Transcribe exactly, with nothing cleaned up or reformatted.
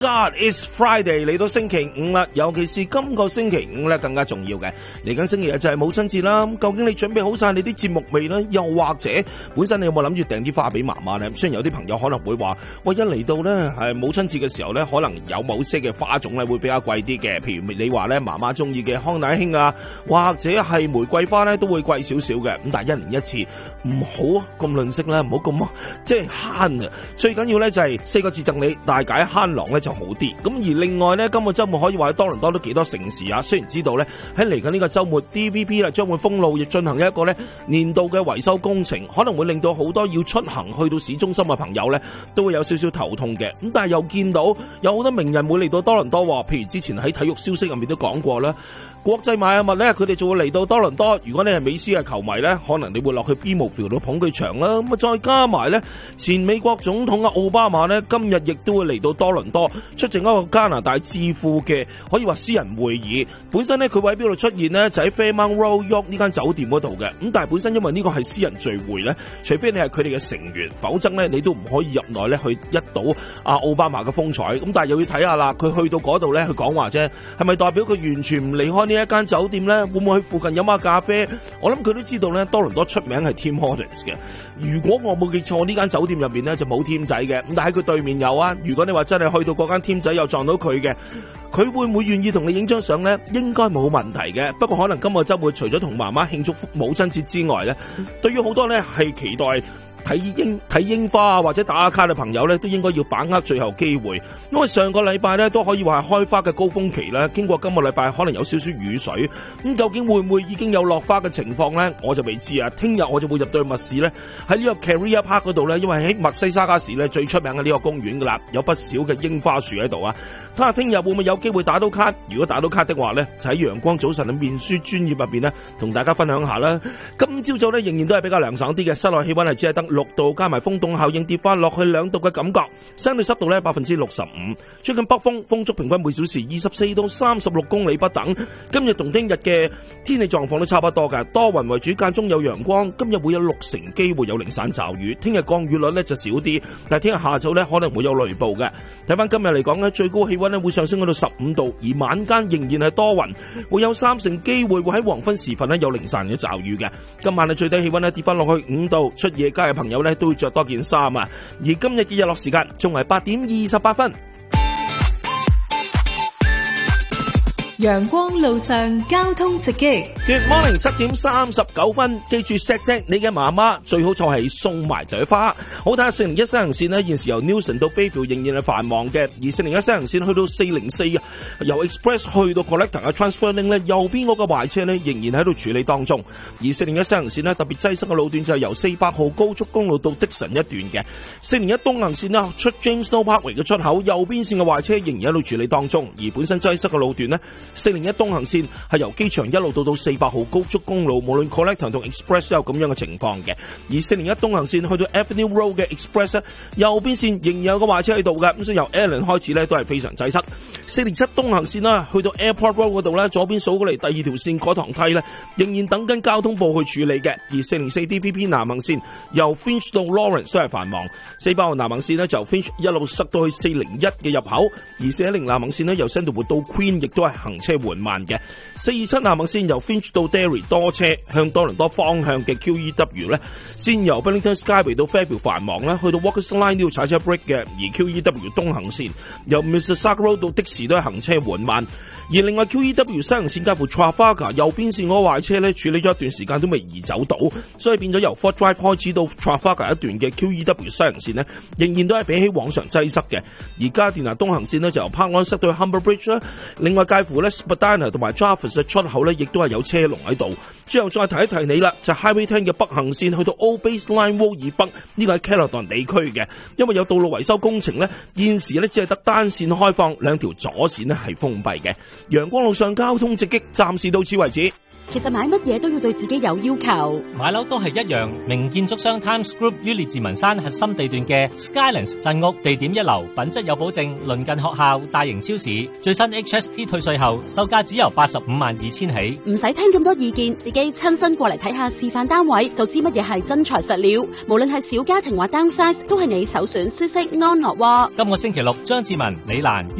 God, it's Friday 嚟到星期五啦，尤其是今個星期五咧更加重要嘅。嚟緊星期日就係母親節啦，究竟你準備好晒你啲節目未呢？又或者本身你有冇諗住訂啲花俾媽媽呢？雖然有啲朋友可能會話，喂，一嚟到呢係母親節嘅時候呢，可能有某些嘅花種咧會比較貴啲嘅，譬如你話呢媽媽中意嘅康乃馨啊，或者係玫瑰花呢都會貴少少嘅。咁但係一年一次，唔好咁吝嗇啦，唔好咁即係慳啊！最緊要呢就係四個字贈你，大解慳囊呢就好啲。咁而另外呢，今個周末可以話喺多倫多都幾多盛事啊。雖然知道呢喺嚟緊呢個周末 D V P 啦將會封路，亦進行一個呢年度嘅維修工程，可能會令到好多要出行去到市中心嘅朋友呢都會有少少頭痛嘅。咁但係又見到有好多名人會嚟到多倫多，譬如之前喺體育消息入面都講過啦，國際邁阿密呢佢哋就會嚟到多倫多。如果你係美斯嘅球迷呢，可能你會落去 BMO 度捧佢場啦。咁啊再加埋呢前美國總統嘅奧巴馬呢，今日亦都會嚟到多倫多出席一個加拿大智庫嘅可以話私人會議。本身呢，佢會喺邊度出現呢？就喺 Fairmont Royal York 呢間酒店嗰度嘅。咁但係本身因為呢個係私人聚會呢，除非你係佢哋嘅成員，否則呢你都唔可以入內呢去一睹阿奧巴馬嘅風采。咁但係又要睇下啦，佢去到嗰度呢，去講話啫，係咪代表佢完全唔離開呢一間酒店呢？會唔會去附近飲下咖啡？我諗佢都知道呢，多倫多出名係 Tim Hortons 嘅。如果我冇記錯，呢間酒店入面呢就冇 Tim 仔嘅。咁但係佢對面有啊。如果你話真係去到嗰間 Tim 仔又撞到佢嘅，佢會唔會願意同你影張相呢？應該冇問題嘅。不過可能今個週末除咗同媽媽慶祝母親節之外呢，對於好多呢係期待睇櫻睇櫻花啊，或者打卡嘅朋友咧，都應該要把握最後機會，因為上個禮拜咧都可以話係開花嘅高峰期啦。經過今個禮拜可能有少少雨水，咁究竟會唔會已經有落花嘅情況咧？我就未知啊。聽日我就會入到去密市咧，喺呢個 Carrier Park 嗰度咧，因為喺密西沙加市咧最出名嘅呢個公園噶啦，有不少嘅櫻花樹喺度啊。睇下聽日會唔會有機會打到卡？如果打到卡的話咧，就喺陽光早晨嘅面書專頁入邊咧，同大家分享下啦。今朝早咧仍然都係比較涼爽啲嘅，室內氣溫係只係得六度，加埋風凍效應跌翻落去兩度嘅感覺，相對濕度咧百分之六十五，最近北風，風速平均每小時二十四到三十六公里不等。今日同聽日嘅天氣狀況都差不多嘅，多雲為主，間中有陽光。今日會有六成機會有零散驟雨，聽日降雨率咧就少啲，但係聽日下晝咧可能會有雷暴嘅。睇翻今日嚟講咧，最高氣溫咧會上升到十五度，而晚間仍然係多雲，會有三成機會會喺黃昏時分咧有零散嘅驟雨嘅。今晚嘅最低氣溫咧跌翻落去五度，出夜街嘅朋友咧都會着多件衫啊！而今日嘅日落時間仲係八點二十八分。 陽光路上交通直擊。 Good morning， 七點三十九分，記住錫錫你嘅媽媽，最好就係送埋朵花。好睇下四零一西行線呢，現時由 Newson 到 Bayview 仍然係繁忙嘅，而四零一西行線去到四零四啊，由 Express 去到 Collector 嘅 Transfer Link 呢，右邊嗰個壞車呢仍然喺度處理當中。而四零一西行線呢，特別擠塞嘅路段就係由四百號高速公路到的神一段嘅。四零一東行線呢，出 James Snow Parkway 嘅出口，右邊線嘅壞車仍然喺度處理當中。而本身擠塞嘅路段呢，四零一東行線係由機場一路到到四百號高速公路，無論 Collector 同 Express 都有咁樣嘅情況嘅。而四零一東行線去到 Avenue Road 嘅 Express 右邊線仍然有個壞車喺度嘅，咁所以由 Allen 開始咧都係非常擠塞。四零七東行線啦，去到 Airport Road 嗰度咧，左邊數過嚟第二條線嗰堂梯咧，仍然等緊交通部去處理嘅。而四零四 D V P 南行線由 Finch 到 Lawrence 都係繁忙，四百號南行線咧就 Finch 一路塞到去四零一嘅入口，而四一零南行線咧由 Sandalwood 到 Queen 亦都係行車緩慢嘅。四二七南行線由 Finch 到 Derry 多車，向多倫多方向嘅 Q E W 咧，先由 Burlington Skyway 到 Fairview 繁忙啦，去到 Walker's Line 都要踩車 break 嘅。而 Q E W 東行線由 Mississauga Road 到的士都係行車緩慢。而另外 Q E W 西行線介乎 Trafalgar 右邊線嗰個壞車咧，處理咗一段時間都未移走到，所以變咗由 Fort Drive 開始到 Trafalgar 一段嘅 Q E W 西行線咧，仍然都係比起往常擠塞嘅。而加電拿東行線咧就由 Park Lawn 塞到去 Humber Bridge 啦，另外介乎咧 Spadina 同埋 Jarvis 嘅出口咧，亦都係有車龍喺度。最後再提一提你啦，就係 Highway 十嘅北行線去到 Old Baseline Road 以北，呢個係 Caledon 地區嘅，因為有道路維修工程咧，現時咧只係得單線開放，兩條左線咧係封閉嘅。陽光路上交通直擊，暫時到此為止。 其實買乜嘢都要對自己有要求。 買樓都係一樣，名建築商 Times Group 於列治文山核心地段嘅 Skylands 鎮屋，地點一流，品質有保證，鄰近學校、大型超市，最新 H S T 退稅後，售價只由八十五萬二千起。 唔使聽咁多意見，自己親身過嚟睇下示範單位，就知乜嘢係真材實料。無論係小家庭或 downsize，都係你首選舒適安樂窩。 今個星期六，張志文、李蘭